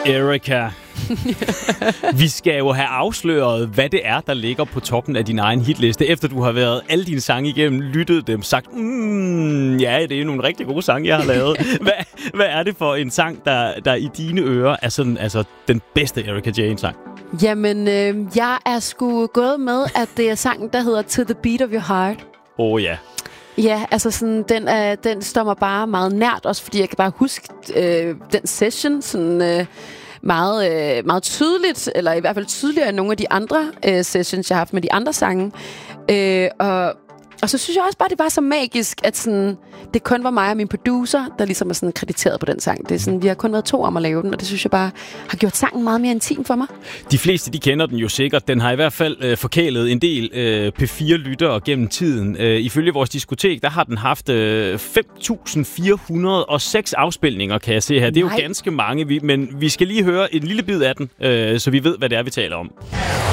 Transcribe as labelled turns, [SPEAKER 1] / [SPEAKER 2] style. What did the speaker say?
[SPEAKER 1] Erika. Vi skal jo have afsløret, hvad det er, der ligger på toppen af din egen hitliste, efter du har været alle dine sange igennem, lyttet dem, sagt, ja, det er nogle rigtig gode sange, jeg har lavet. Hvad er det for en sang, der i dine ører er sådan, altså, den bedste Erika Jane-sang?
[SPEAKER 2] Jamen, jeg er sgu gået med, at det er sangen, der hedder To the Beat of Your Heart.
[SPEAKER 1] Ja.
[SPEAKER 2] Ja, altså sådan, den står mig bare meget nært, også fordi jeg kan bare huske den session sådan meget tydeligt, eller i hvert fald tydeligere end nogle af de andre sessions, jeg har haft med de andre sange. Og så synes jeg også bare, det var så magisk, at sådan, det kun var mig og min producer, der ligesom er sådan krediteret på den sang. Det er sådan, vi har kun været 2 om at lave den, og det synes jeg bare har gjort sangen meget mere intim for mig.
[SPEAKER 1] De fleste, de kender den jo sikkert. Den har i hvert fald forkælet en del P4-lyttere gennem tiden. Ifølge vores diskotek, der har den haft 5.406 afspilninger, kan jeg se her. Det er jo ganske mange, men vi skal lige høre en lille bid af den, så vi ved, hvad det er, vi taler om.